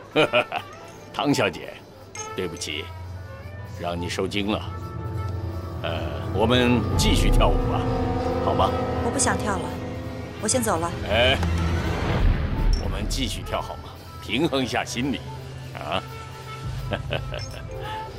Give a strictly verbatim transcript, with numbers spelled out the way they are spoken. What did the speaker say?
唐小姐，对不起，让你受惊了。呃，我们继续跳舞吧，好吗？ 我不想跳了，我先走了。 哎，我们继续跳好吗？平衡一下心理，啊。